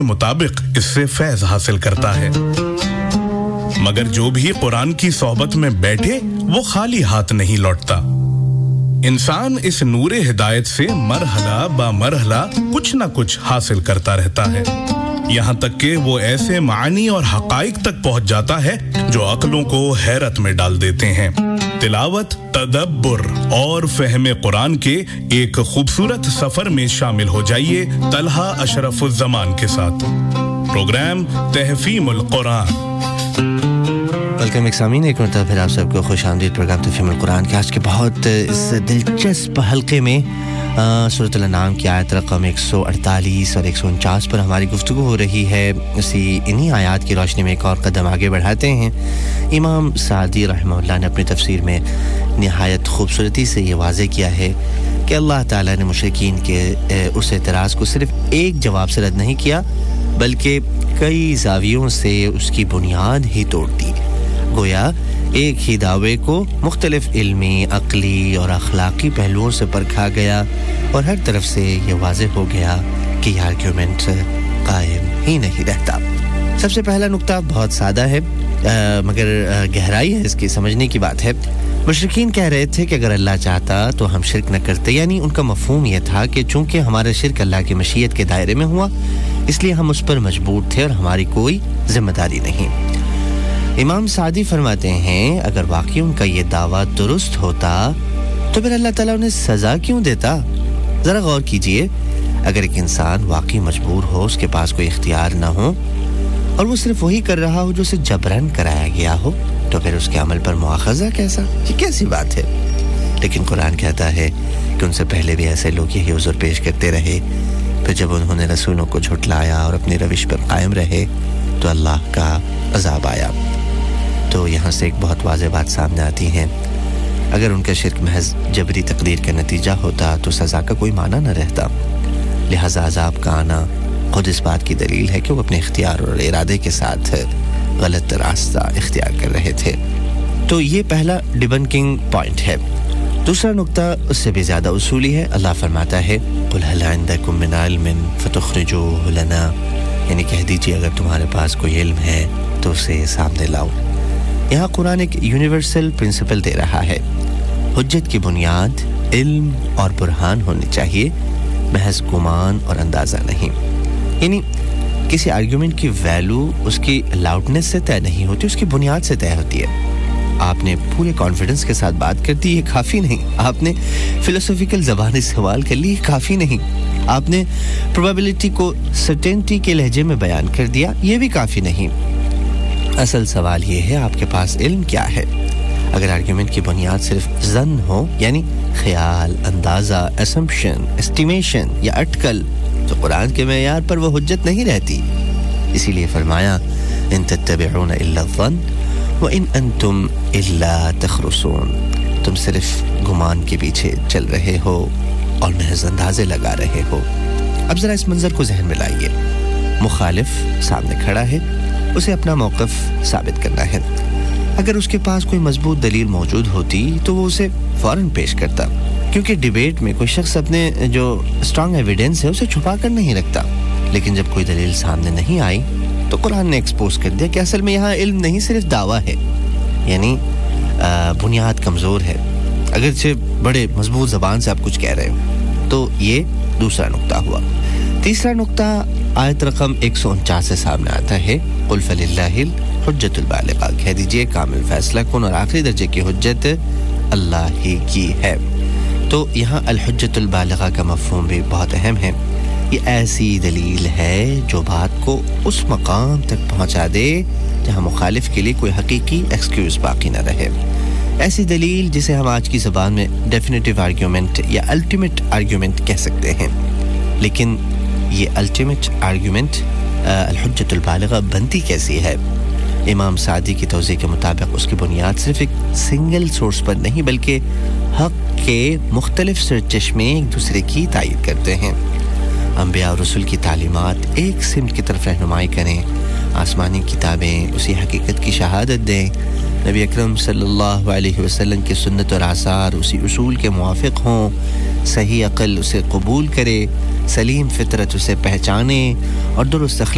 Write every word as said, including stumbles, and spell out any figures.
मुताबिक इससे फैज़ हासिल करता है। मगर जो भी कुरान की सोहबत में बैठे वो खाली हाथ नहीं लौटता। इंसान इस नूरे हिदायत से मरहला बा मरहला कुछ ना कुछ हासिल करता रहता है, यहाँ तक कि वो ऐसे मानी और हकाइक तक पहुंच जाता है जो अक्लों को हैरत में डाल देते हैं। तिलावत, तदब्बुर और फहमे कुरान के एक खूबसूरत सफर में शामिल हो जाइए तलहा अशरफुज़्ज़मान के साथ। प्रोग्राम तहफ़ीमुल कुरान। वेलकम एक्सामीन, एक मरतबा फिर आप सबको खुशामदीद प्रोग्राम तहफ़ीमुल कुरान के आज के बहुत इस दिलचस्प हल्के में सूरत अल-अनाम की आयत रकम एक सौ अड़तालीस और एक सौ उनचास पर हमारी गुफ्तगू हो रही है। इसी इन्हीं आयात की रोशनी में एक और कदम आगे बढ़ाते हैं। इमाम सादी रहमहुल्लाह ने अपनी तफसीर में निहायत खूबसूरती से ये वाज़े किया है कि अल्लाह ताला ने मुशरिकीन के उस एतराज़ को सिर्फ एक जवाब से रद्द नहीं किया बल्कि कई ज़ावियों से उसकी बुनियाद ही तोड़ दी। गोया एक ही दावे को मुख्तलिफ इल्मी, अक़ली और अखलाकी पहलुओं से परखा गया और हर तरफ से ये वाज़ेह हो गया कि ये आर्ग्यूमेंट कायम ही नहीं रहता। सबसे पहला नुक्ता बहुत सादा है आ, मगर आ, गहराई है इसकी, समझने की बात है। मुशरिकीन कह रहे थे कि अगर अल्लाह चाहता तो हम शिरक न करते, यानी उनका मफ़हूम यह था कि चूँकि हमारा शिरक अल्लाह की मशीयत के दायरे में हुआ इसलिए हम उस पर मजबूर थे और हमारी कोई ज़िम्मेदारी नहीं। इमाम सादी फरमाते हैं अगर वाकई उनका ये दावा दुरुस्त होता तो फिर अल्लाह ताला उन्हें सज़ा क्यों देता? ज़रा गौर कीजिए, अगर एक इंसान वाकई मजबूर हो, उसके पास कोई इख्तियार ना हो और वो सिर्फ वही कर रहा हो जो उसे जबरन कराया गया हो, तो फिर उसके अमल पर मुआखज़ा कैसा? ये कैसी बात है? लेकिन कुरान कहता है कि उनसे पहले भी ऐसे लोग यही उज़्र पेश करते रहे, फिर जब उन्होंने रसूलों को झुठलाया और अपनी रविश पर कायम रहे तो अल्लाह का अज़ाब आया। तो यहाँ से एक बहुत वाज़ेह बात सामने आती है, अगर उनका शिर्क महज जबरी तकदीर का नतीजा होता तो सज़ा का कोई माना न रहता। लिहाजा अज़ाब का आना खुद इस बात की दलील है कि वो अपने इख्तियार और इरादे के साथ गलत रास्ता इख्तियार कर रहे थे। तो ये पहला डिबंकिंग पॉइंट है। दूसरा नुक्ता उससे भी ज़्यादा उसूली है। अल्लाह फरमाता है कुल हल इंदकुम मिन इल्मिन फतुखरिजूहु लना, यानी कह दीजिए अगर तुम्हारे पास कोई इल्म है तो उसे सामने लाओ। यहाँ कुरान एक यूनिवर्सल प्रिंसिपल दे रहा है, हुज्जत की बुनियाद इल्म और बुरहान होनी चाहिए, महज गुमान और अंदाज़ा नहीं। यानी किसी आर्ग्यूमेंट की वैल्यू उसकी लाउडनेस से तय नहीं होती, उसकी बुनियाद से तय होती है। आपने पूरे कॉन्फिडेंस के साथ बात कर दी, ये काफ़ी नहीं। आपने फिलोसॉफिकल ज़बान इस्तेमाल कर ली, ये काफ़ी नहीं। आपने प्रोबेबिलिटी को सर्टेनिटी के लहजे में बयान कर दिया, ये भी काफ़ी नहीं। असल सवाल ये है आपके पास इल्म क्या है। अगर आर्ग्यूमेंट की बुनियाद सिर्फ ज़न हो, यानी ख्याल, अंदाज़ा, असम्पशन, एस्टिमेशन या अटकल, तो कुरान के मेयार पर वो हुज्जत नहीं रहती। इसीलिए फरमाया इन तत्तबिऊन इल्ला ज़न्न व इन अंतुम इल्ला तखरुसून, तुम सिर्फ गुमान के पीछे चल रहे हो और महज अंदाज़े लगा रहे हो। अब ज़रा इस मंजर को जहन में लाइए। मुखालिफ सामने खड़ा है, उसे अपना मौक़िफ़ साबित करना है। अगर उसके पास कोई मजबूत दलील मौजूद होती तो वो उसे फ़ौरन पेश करता, क्योंकि डिबेट में कोई शख्स अपने जो स्ट्रॉन्ग एविडेंस है उसे छुपा कर नहीं रखता। लेकिन जब कोई दलील सामने नहीं आई तो कुरान ने एक्सपोज कर दिया कि असल में यहाँ इल्म नहीं सिर्फ दावा है, यानी बुनियाद कमज़ोर है, अगरचे बड़े मजबूत ज़बान से आप कुछ कह रहे हो। तो ये दूसरा नुक्ता हुआ। तीसरा नुक्ता आयत रकम एक सौ उनचास से सामने आता है कुल फलिल्लाहिल हुज्जतुल बालिगा, कह दीजिए कामिल फैसला कुन और आखिरी दर्जे की हुज्जत अल्लाह ही की है। तो यहाँ अल हुज्जतुल बालिगा का मफ़हूम भी बहुत अहम है। ये ऐसी दलील है जो बात को उस मकाम तक पहुँचा दे जहाँ मुखालिफ के लिए कोई हकीकी एक्सक्यूज़ बाकी न रहे। ऐसी दलील जिसे हम आज की ज़बान में डेफिनेटिव आर्ग्यूमेंट या अल्टीमेट आर्ग्यूमेंट कह सकते हैं। लेकिन ये अल्टीमेट आर्ग्यूमेंट अल हुज्जतुल बालिगा बनती कैसी है? इमाम सादी की तौज़ीह के मुताबिक उसकी बुनियाद सिर्फ एक सिंगल सोर्स पर नहीं बल्कि हक़ के मुख्तलिफ सरचश्मे एक दूसरे की तायीद करते हैं। अंबिया और रसूल की तालीमात एक सिमत की तरफ रहनुमाई करें, आसमानी किताबें उसी हकीकत की शहादत दें, नबी अकरम सल्लल्लाहु अलैहि वसल्लम की सुन्नत और आसार उसी उसूल के मुवाफिक हों, सही अक़ल उसे कबूल करे, सलीम फितरत उसे पहचाने और दुरुस्त